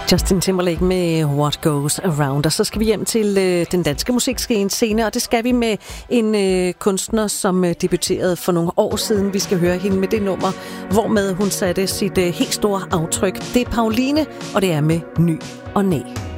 Justin Timberlake med What Goes Around. Og så skal vi hjem til den danske musikscene, og det skal vi med en kunstner, som debuterede for nogle år siden. Vi skal høre hende med det nummer, hvormed hun satte sit helt store aftryk. Det er Pauline, og det er med Ny og Næ.